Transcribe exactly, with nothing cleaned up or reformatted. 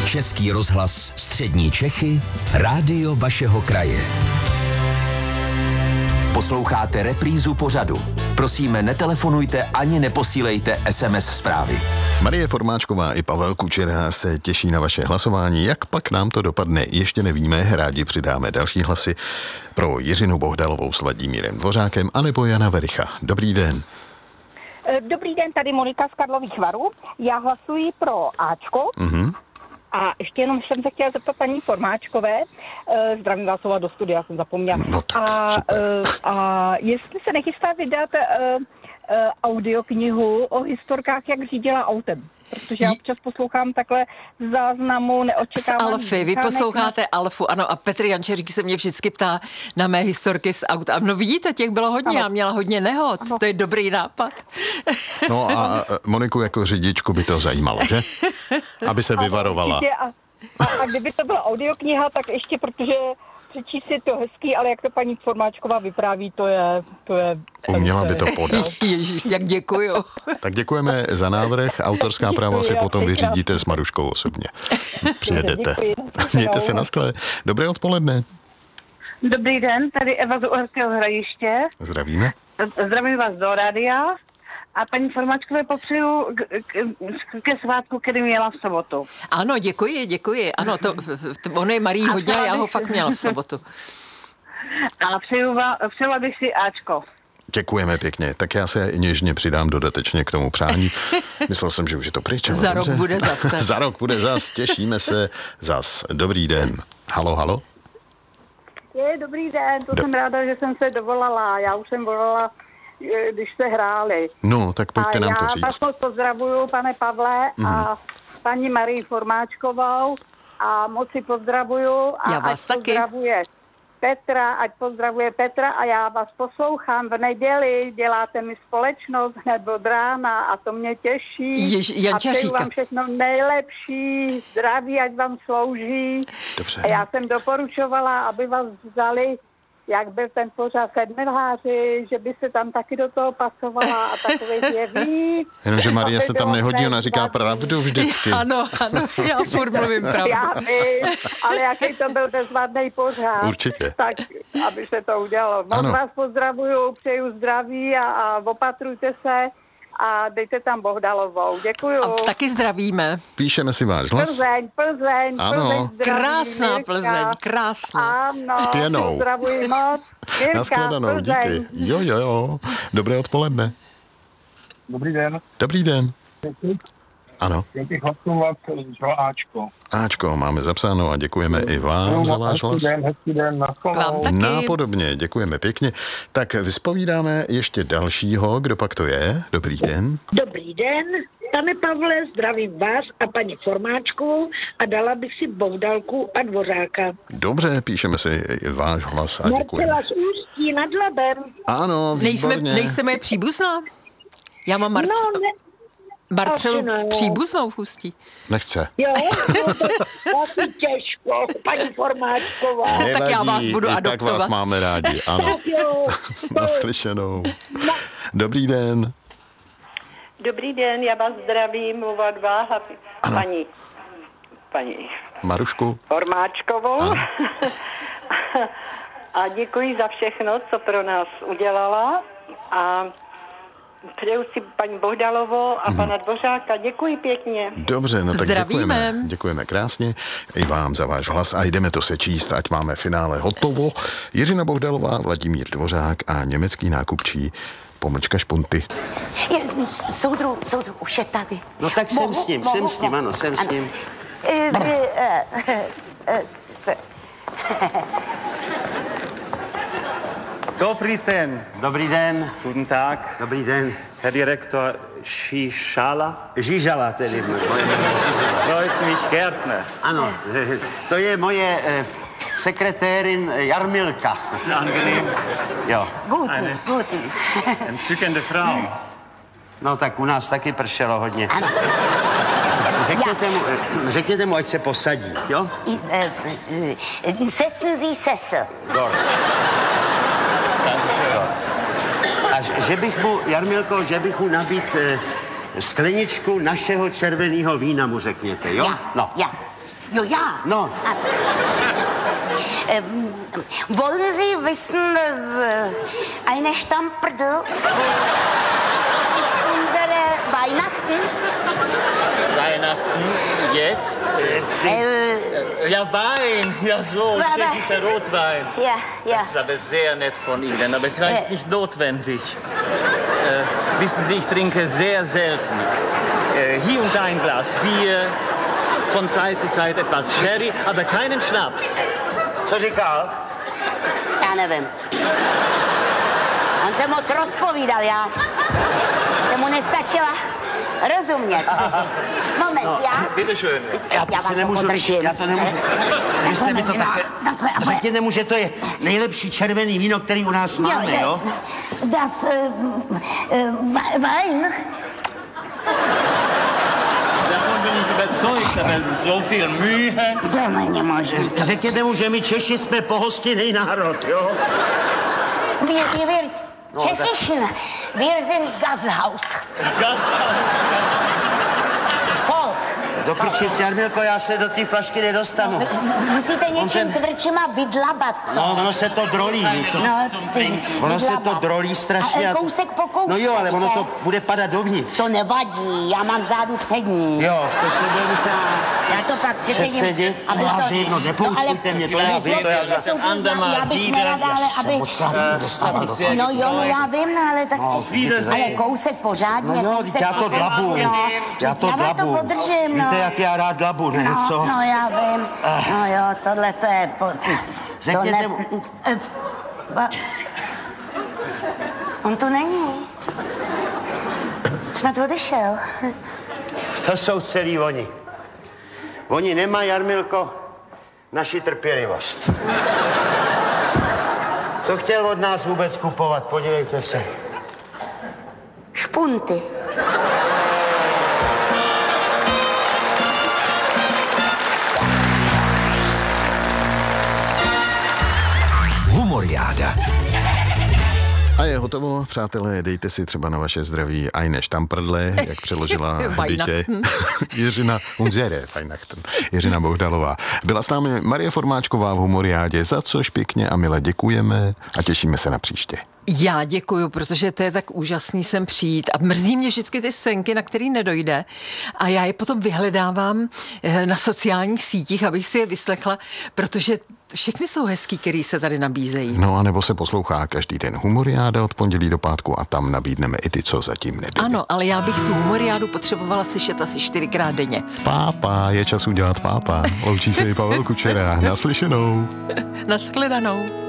Český rozhlas Střední Čechy, rádio vašeho kraje. Posloucháte reprízu pořadu. Prosíme, netelefonujte ani neposílejte es em es zprávy. Marie Formáčková i Pavel Kučera se těší na vaše hlasování. Jak pak nám to dopadne, ještě nevíme. Rádi přidáme další hlasy pro Jiřinu Bohdalovou s Vladimírem Dvořákem anebo Jana Vericha. Dobrý den. Dobrý den, tady Monika z Karlových Varů. Já hlasuji pro Ačko. Mhm. A ještě jenom jsem se chtěla zeptat paní Formáčkové, uh, zdravím vás do studia, jsem zapomněla. No tak, a, super. Uh, a jestli se nechystá vydat uh, uh, audioknihu o historkách, jak řídila autem. Protože já občas poslouchám takhle z záznamu neočekávaný. Z Alfy, vy posloucháte na... Alfu, ano, a Petr Jančeřík se mě vždycky ptá na mé historky z aut. A no vidíte, těch bylo hodně, ano. Já měla hodně nehod, ano. To je dobrý nápad. No a Moniku jako řidičku by to zajímalo, že? Aby se vyvarovala. A, a, a kdyby to byla audiokniha, tak ještě, protože přečíst si to hezký, ale jak to paní Formáčková vypráví, to je... To je Uměla by to podat. Ježiš, jak děkuju. Tak děkujeme za návrh. Autorská práva si potom vyřídíte s Maruškou osobně. Přijedete. Mějte se na skle. Dobré odpoledne. Dobrý den, tady Eva z Uherského Hradiště. Zdravíme. Zdravím vás do rádia. A paní Formáčkové popřeju k, k, ke svátku, který měla v sobotu. Ano, děkuji, děkuji. Ano, to, to ono je Marí hodně, já ho fakt měla v sobotu. A přeju, přejula bych si Ačko. Děkujeme pěkně. Tak já se něžně přidám dodatečně k tomu přání. Myslel jsem, že už je to pryč. Za dobře. rok bude zase. Za rok bude zas. Těšíme se zas. Dobrý den. Halo, halo. Je, dobrý den, to Do... jsem ráda, že jsem se dovolala. Já už jsem volala, když se hráli. No, tak pojďte a nám to já říct. vás moc pozdravuju, pane Pavle, mm. a paní Marii Formáčkovou a moc si pozdravuju. A já vás ať taky. Pozdravuje Petra, ať pozdravuje Petra a já vás poslouchám v neděli, děláte mi společnost hned od rána a to mě těší. Jež, a přeju vám všechno nejlepší, zdraví, ať vám slouží. Dobře. A já jsem doporučovala, aby vás vzali, jak byl ten pořád sedmilháři, že by se tam taky do toho pasovala a takové jeví. Jenomže Marie se tam nehodí, ona říká pravdu vždycky. Ano, ano, já furt mluvím pravdu. Já vím, ale jaký to byl bezvadný pořád. Určitě. Tak, aby se to udělalo. Moc Ano. vás pozdravuju, přeju zdraví a, a opatrujte se a dejte tam Bohdalovou. Děkuju. A taky zdravíme. Píšeme si váš hlas. Plzeň, Plzeň, Ano. Plzeň, zdraví, Krásná Mirka. Plzeň, krásná. Ano, S pěnou. pozdravuji moc. Mirka, Nashledanou, Plzeň. díky. Jo, jo, jo. Dobré odpoledne. Dobrý den. Dobrý den. Ano. Já bych hlasovat za Ačko. Áčko, máme zapsáno a děkujeme i vám za váš hlas. Hezký den, hezký den, Vám taky. Nápodobně, děkujeme pěkně. Tak vyspovídáme ještě dalšího, kdo pak to je. Dobrý den. Dobrý den, pane Pavle, zdravím vás a paní Formáčkovou a dala bych si Bohdalku a Dvořáka. Dobře, píšeme si i váš hlas a děkujeme. Marcela z Ústí nad Labem. Ano, Nejsme, výborně. nejste moje příbuzná? Já mám Marc... No, ne, Marcelu asi ne. příbuznou v Ústí. Nechce. jo, no, to asi těžko, paní Formáčková. Nevadí, tak já vás budu i tak adoptovat. vás máme rádi, ano. Tak jo, Naslyšenou. Dobrý den. Dobrý den, já vás zdravím, oba dva, a paní, paní Marušku. Formáčkovou. A děkuji za všechno, co pro nás udělala. A přeju si paní Bohdalovou a pana Dvořáka. Děkuji pěkně. Dobře, no tak Zdravíme. děkujeme. Děkujeme krásně i vám za váš hlas a jdeme to sečíst, ať máme finále hotovo. Jiřina Bohdalová, Vladimír Dvořák a německý nákupčí pomlčka Špunty. Je, soudru, soudru, už je tady. No tak jsem s ním, jsem s ním, ano, jsem s ním. Eh, eh, eh, eh, s- Dobrý den. Dobrý den. Guten Tag. Dobrý den. Herr Direktor Šišala. Žížala tedy. Moje... Freut mich Gärtner. Ano, to je moje eh, sekretérin Jarmilka. Angenehm. Jo. Eine Guten. entzückende Frau. No tak u nás taky pršelo hodně. Řekněte mu, eh, řekněte mu, ať se posadí, jo? I, eh, eh, Setzen Sie Sessel. Dort. A že- že bych mu, Jarmilko, že bych mu nabít eh, skleničku našeho červeného vína, mu řekněte, jo? Ja, No. ja. Jo, já. No. A, ähm, wollen Sie wissen, äh, eine Stammperdel ist unsere Weihnachten? Weihnachten, jetzt? Äh, Äh, ja, Wein, ja so, Aber- tschechischer Rotwein. ja, ja. Das ist aber sehr nett von Ihnen, aber vielleicht Äh. nicht notwendig. Äh, wissen Sie, ich trinke sehr selten. Äh, hier und da ein Glas Bier, von Zeit zu Zeit etwas Sherry, aber keinen Schnaps. Co říkal? Já nevím. On se moc rozpovídal, já jsem mu nestačila rozumět. Moment, No, já... Bitte schön. Já, Já si vám to nemůžu, podržím. já to nemůžu. Vy jste mi to mezi takhle... námi, takhle, ale- Řekněte mu, že to je nejlepší červený víno, který u nás máme, jo? Das äh, äh, Wein. Davon bin ich überzeugt, aber so viel Mühe. To není možné. Řekněte mu, že my Češi jsme pohostinný národ, jo? Wir, wir, wir No, Tschechischen, wir sind Gasthaus. Volk. Do prčic, Jarmilko, já se do té flašky nedostanu. Musíte něčím ten- tvrdšíma vydlabat to. No, ono se to drolí, víte. No, ty, Ono se to vydlabat. drolí strašně. A, a e, to- kousek po kousku. No jo, ale ono víte. to bude padat dovnitř. To nevadí, já mám vzadu přední. Jo, to se bude muset... Já to pak přesedím. Přesedit? aby Já to- vím, no nepoučujte mě, to já vím, to já nezlobte se, jsem Andamán, já bych Víder, nerada, ale Já aby... jsem moc krát, že to dostával do Sehr No jo, no gefreut. já vím, no, ale tak... No, ale kousek pořádně, No jo, kousek já to pořádně, dlabu. no. Já to Já vám to dlabu. podržím, no. Víte, jak já rád dlabu, ne? No, Co? no já vím. No jo, tohle to je... Po, to Řekněte ne, mu- eh, ba- On tu není. Snad odešel. To jsou celý oni. Oni nemají, Jarmilko, naši trpělivost. Co chtěl od nás vůbec kupovat? Podívejte se. Špunty. Humoriáda. A je hotovo, přátelé, dejte si třeba na vaše zdraví eine Stammperdle, jak přeložila dítě Jiřina Hunzere, Weihnachten, Jiřina Bohdalová. Byla s námi Marie Formáčková v Humoriádě, za což pěkně a milé děkujeme a těšíme se na příště. Já děkuju, protože to je tak úžasný sem přijít a mrzí mě vždycky ty senky, na který nedojde a já je potom vyhledávám na sociálních sítích, abych si je vyslechla, protože všechny jsou hezký, který se tady nabízejí. No a nebo se poslouchá každý den Humoriáda od pondělí do pátku a tam nabídneme i ty, co zatím nebyly. Ano, ale já bych tu humoriádu potřebovala slyšet asi čtyřikrát denně. Pápa, je čas udělat pápa. Loučí se i Pavel Kučera. Naslyšenou. Naschledanou.